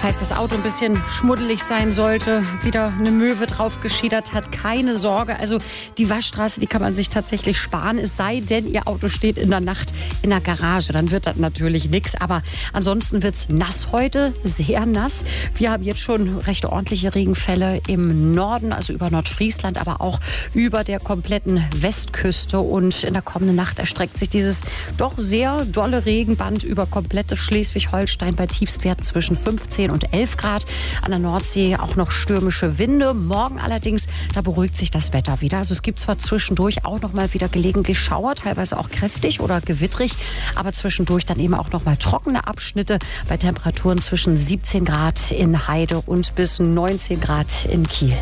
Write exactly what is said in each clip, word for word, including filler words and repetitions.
Falls das Auto ein bisschen schmuddelig sein sollte, wieder eine Möwe drauf geschiedert hat, keine Sorge. Also die Waschstraße, die kann man sich tatsächlich sparen, es sei denn, Ihr Auto steht in der Nacht in der Garage. Dann wird das natürlich nichts. Aber ansonsten wird es nass heute, sehr nass. Wir haben jetzt schon recht ordentliche Regenfälle im Norden, also über Nordfriesland, aber auch über der kompletten Westküste. Und in der kommenden Nacht erstreckt sich dieses doch sehr dolle Regenband über komplette Schleswig-Holstein bei Tiefstwerten zwischen fünfzehn und elf Grad. An der Nordsee auch noch stürmische Winde. Morgen allerdings, da beruhigt sich das Wetter wieder. Also es gibt zwar zwischendurch auch noch mal wieder gelegentlich Schauer, teilweise auch kräftig oder gewittrig, aber zwischendurch dann eben auch noch mal trockene Abschnitte bei Temperaturen zwischen siebzehn Grad in Heide und bis neunzehn Grad in Kiel.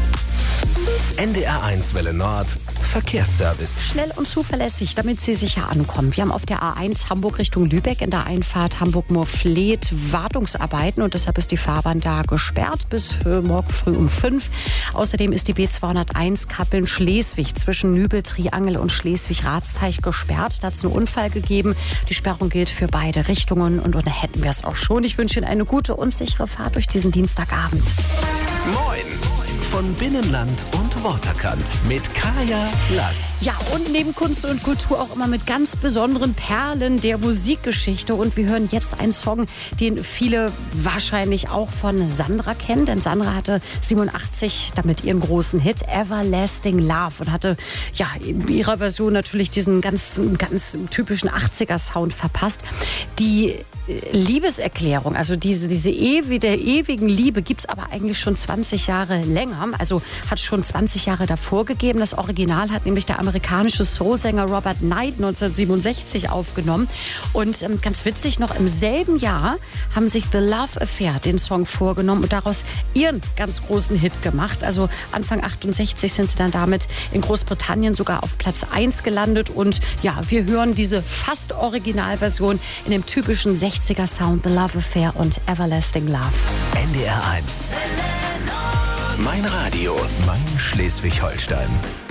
N D R eins Welle Nord, Verkehrsservice. Schnell und zuverlässig, damit Sie sicher ankommen. Wir haben auf der A eins Hamburg Richtung Lübeck in der Einfahrt Hamburg-Moorfleet Wartungsarbeiten und deshalb ist die Fahrbahn da gesperrt bis für morgen früh um fünf. Außerdem ist die B zweihunderteins Kappeln-Schleswig zwischen Nübel-Triangel und Schleswig-Ratsteich gesperrt. Da hat es einen Unfall gegeben. Die Sperrung gilt für beide Richtungen und, und da hätten wir es auch schon. Ich wünsche Ihnen eine gute und sichere Fahrt durch diesen Dienstagabend. Moin! Von Binnenland und Waterkant mit Kaya Lass. Ja, und neben Kunst und Kultur auch immer mit ganz besonderen Perlen der Musikgeschichte. Und wir hören jetzt einen Song, den viele wahrscheinlich auch von Sandra kennen. Denn Sandra hatte siebenundachtzig damit ihren großen Hit Everlasting Love und hatte ja in ihrer Version natürlich diesen ganz, ganz typischen achtziger-Sound verpasst. Die Liebeserklärung, also diese, diese Ewi, der ewigen Liebe, gibt es aber eigentlich schon zwanzig Jahre länger. Also hat schon zwanzig Jahre davor gegeben. Das Original hat nämlich der amerikanische Soulsänger Robert Knight neunzehnhundertsiebenundsechzig aufgenommen. Und ähm, ganz witzig, noch im selben Jahr haben sich The Love Affair den Song vorgenommen und daraus ihren ganz großen Hit gemacht. Also Anfang achtundsechzig sind sie dann damit in Großbritannien sogar auf Platz eins gelandet. Und ja, wir hören diese fast Originalversion in dem typischen sechziger-Sound The Love Affair und Everlasting Love. N D R eins. Mein Radio, mein Schleswig-Holstein.